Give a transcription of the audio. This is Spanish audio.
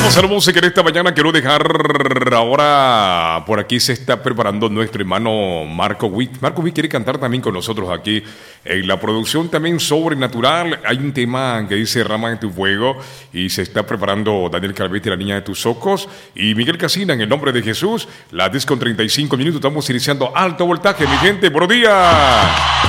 Vamos a la música en esta mañana. Quiero dejar ahora, por aquí se está preparando nuestro hermano Marco Witt. Marco Witt quiere cantar también con nosotros aquí en la producción también sobrenatural. Hay un tema que dice Rama de tu fuego y se está preparando Daniel Calvete, la niña de tus ojos, y Miguel Casina en el nombre de Jesús. Las 10:35 minutos, estamos iniciando alto voltaje, mi gente. Buenos días.